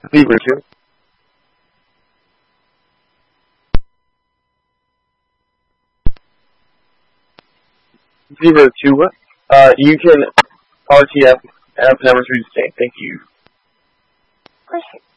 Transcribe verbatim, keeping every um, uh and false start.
Zero two. Zero two. Uh, you can R T F and have number three to stay. Thank you. Perfect.